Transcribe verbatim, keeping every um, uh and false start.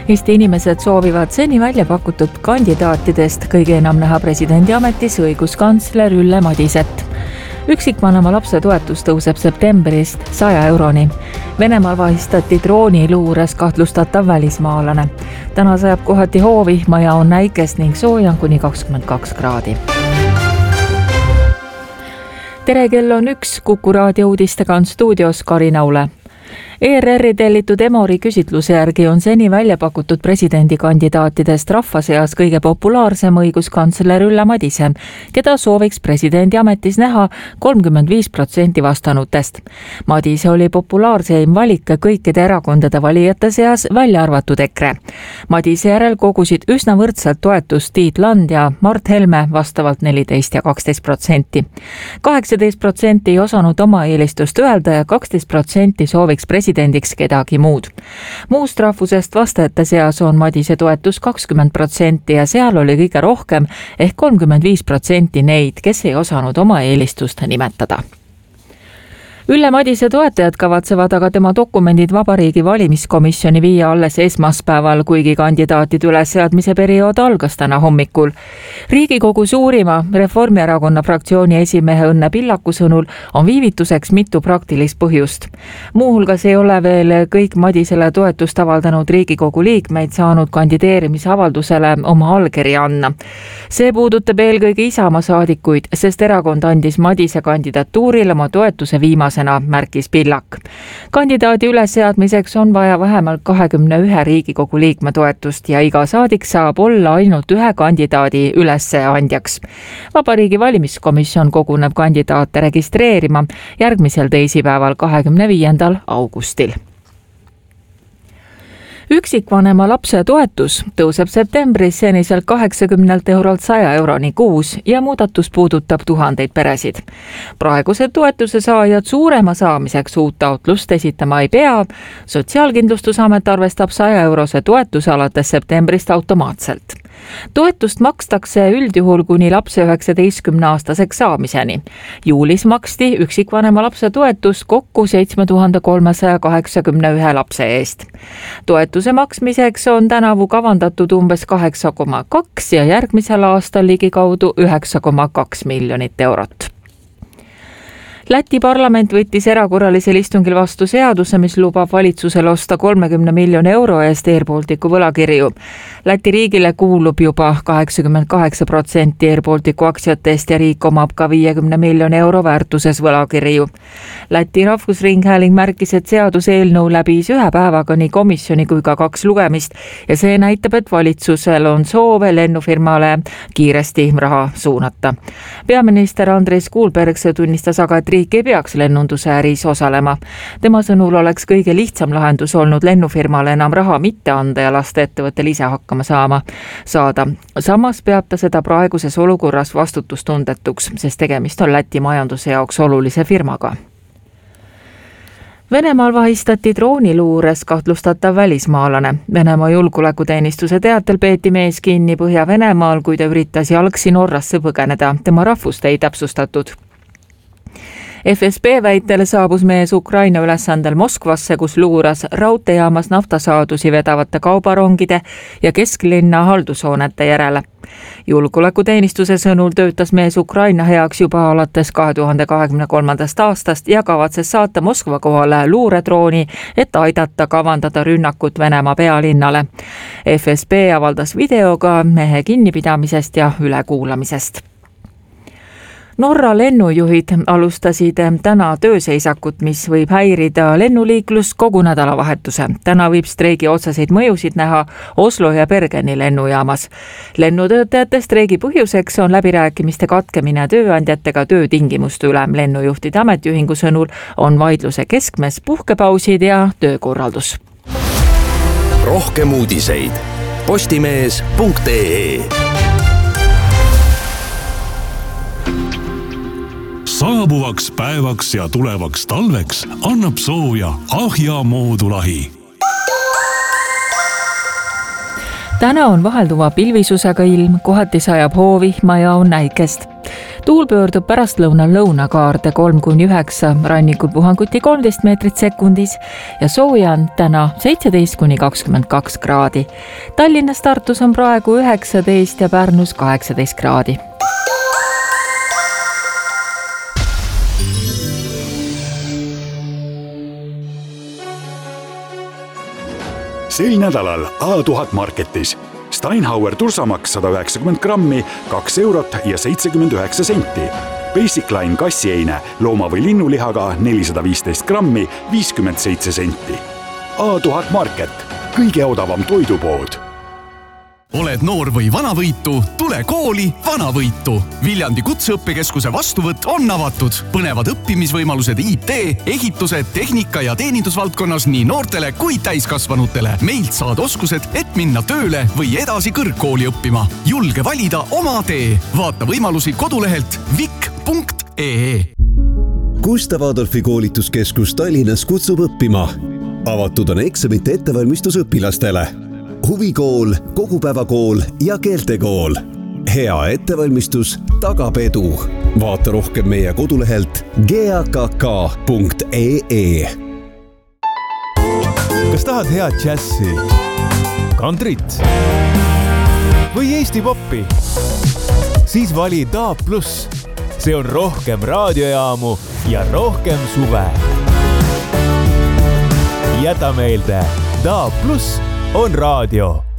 Eesti inimesed soovivad seni välja pakutud kandidaatidest kõige enam näha presidendi ametis õiguskantsler Ülle Madiset. Üksikvanema lapse toetus tõuseb septembrist saja euroni. Venemaal vahistati drooniluures kahtlustatav välismaalane. Täna sajab kohati hoovihma ja on näikest ning sooja kuni kakskümmend kaks kraadi. Tere, kell on üks, Kuku raadio uudistega on stuudios Karina Ule. E R R-i tellitud Emori küsitluse järgi on seni välja pakutud presidendikandidaatidest rahva seas kõige populaarsem õiguskantsler Ülle Madise, keda sooviks presidendi ametis näha kolmkümmend viis protsenti vastanutest. Madise oli populaarseim valik kõikide erakondade valijate seas, välja arvatud EKRE. Madise järel kogusid üsna võrdselt toetust Tiit Land ja Mart Helme vastavalt neliteist ja kaksteist protsenti. kaheksateist protsenti ei osanud oma eelistust öelda ja kaksteist protsenti sooviks presidendiks kedagi muud. Muust rahvusest vastajate seas on Madise toetus kakskümmend protsenti ja seal oli kõige rohkem ehk kolmkümmend viis protsenti neid, kes ei osanud oma eelistust nimetada. Ülle Madise toetajad kavatsevad aga tema dokumendid Vabariigi valimiskomisjoni viia alles esmaspäeval, kuigi kandidaatide ülesseadmise periood algas täna hommikul. Riigikogu suurima Reformierakonna fraktsiooni esimehe Õnne Pillaku sõnul on viivituseks mitu praktilist põhjust. Muuhulgas ei ole veel kõik Madisele toetust avaldanud Riigikogu liikmeid saanud kandideerimisavaldusele oma allkirja anna. See puudutab eelkõige Isamaa saadikuid, sest erakond andis Madise kandidatuurile oma toetuse viimase märkis Pillak. Kandidaadi ülesseadmiseks on vaja vähemalt kahekümne ühe Riigikogu liikme toetust ja iga saadik saab olla ainult ühe kandidaadi ülesseandjaks. Vabariigi valimiskomisjon koguneb kandidaate registreerima järgmisel teisipäeval kahekümne viiendal augustil. Üksikvanema lapse toetus tõuseb septembris seniselt kaheksakümnelt eurolt saja euroni kuus ja muudatus puudutab tuhandeid peresid. Praegused toetuse saajad suurema saamiseks uut taotlust esitama ei pea. Sotsiaalkindlustusamet arvestab saja eurose toetuse alates septembrist automaatselt. Toetust makstakse üldjuhul kuni lapse üheksateistkümne aastaseks saamiseni. Juulis maksti üksikvanema lapse toetust kokku seitse tuhat kolmsada kaheksakümmend üks lapse eest. Toetuse maksmiseks on tänavu kavandatud umbes kaheksa koma kaks ja järgmisel aastal ligikaudu üheksa koma kaks miljonit eurot. Läti parlament võttis erakorralisel istungil vastu seaduse, mis lubab valitsusel osta kolmekümne miljoni euro eest Air Balticu võlakirju. Läti riigile kuulub juba kaheksakümmend kaheksa protsenti Air Balticu aktsiatest ja riik omab ka viiekümne miljoni euro väärtuses võlakirju. Läti Rahvusringhääling märkis, et seaduseelnõu läbis ühe päevaga nii komisjoni kui ka kaks lugemist ja see näitab, et valitsusel on soove lennufirmale kiiresti raha suunata. Peaminister Andres Kuulberg tunnistas aga, et riik ei peaks lennunduse äris osalema. Tema sõnul oleks kõige lihtsam lahendus olnud lennufirmale enam raha mitte anda ja lasta ettevõttel ise hakkama saama saada. Samas peab ta seda praeguses olukorras vastutustundetuks, sest tegemist on Läti majanduse jaoks olulise firmaga. Venemaal vahistati drooniluures kahtlustatav välismaalane. Venemaa julgeolekuteenistuse teatel peeti mees kinni Põhja-Venemaal, kui ta üritas jalgsi Norrasse põgeneda. Tema rahvust ei täpsustatud. F S B väitel saabus mees Ukraina ülesandel Moskvasse, kus luuras raudteejaamas naftasaadusi vedavate kaubarongide ja kesklinna haldushoonete järele. Julgeolekuteenistuse sõnul töötas mees Ukraina heaks juba alates kahe tuhande kahekümne kolmandast aastast ja kavatses saata Moskva kohale luuredrooni, et aidata kavandada rünnakut Venemaa pealinnale. F S B avaldas videoga mehe kinnipidamisest ja ülekuulamisest. Norra lennujuhid alustasid täna tööseisakut, mis võib häirida lennuliiklust kogu nädalavahetuse. Täna võib streigi otseseid mõjusid näha Oslo ja Bergeni lennujaamas. Lennutöötajate streigi põhjuseks on läbirääkimiste katkemine tööandjatega töötingimuste üle. Lennujuhtide ametiühingu sõnul on vaidluse keskmes puhkepausid ja töökorraldus. Rohkem uudiseid postimees punkt ee. Saabuvaks päevaks ja tulevaks talveks annab sooja Ahja moodulahi. Täna on vahelduva pilvisusega ilm, kohati sajab hoovihma ja on näikest. tuul pöördub pärastlõunal lõunakaarde kolm kuni üheksa, rannikul puhanguti kolmteist meetrit sekundis ja sooja on täna seitseteist kuni kakskümmend kaks kraadi. Tallinnas, Tartus on praegu üheksateist ja Pärnus kaheksateist kraadi. Sel nädalal A tuhat Marketis. Steinhauer tursamaks sada üheksakümmend grammi, kaks eurot ja seitsekümmend üheksa senti. Basic Line kassieine looma- või linnulihaga nelisada viisteist grammi, viiskümmend seitse senti. A tuhat Market, kõige odavam toidupood. Oled noor või vanavõitu, tule kooli Vanavõitu. Viljandi kutseõppekeskuse vastuvõtt on avatud. Põnevad õppimisvõimalused I T, ehitused, tehnika ja teenindusvaldkonnas nii noortele kui täiskasvanutele. Meilt saad oskused, et minna tööle või edasi kõrgkooli õppima. Julge valida oma tee. Vaata võimalusi kodulehelt vik punkt ee. Gustav Adolfi koolituskeskus Tallinnas kutsub õppima. Avatud on eksamite ettevalmistus õpilastele. Huvikool, kogupäevakool ja keeltekool. Hea ettevalmistus tagab edu. Vaata rohkem meie kodulehelt g a k k punkt ee. Kas tahad head džässi, kantrit või Eesti poppi? Siis vali D A B plus. See on rohkem raadiojaamu ja rohkem suve. Jäta meelde, D A B plus on raadio.